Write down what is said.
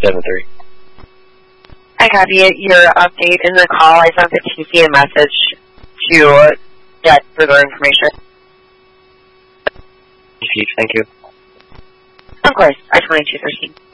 2273. I copy it. Your update in the call. I sent the TC a message to get further information. Chief, thank you. Of course. I-2213.